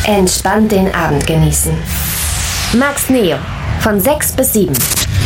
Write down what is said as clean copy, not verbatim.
Entspannt den Abend genießen. Max Neo von 6 bis 7.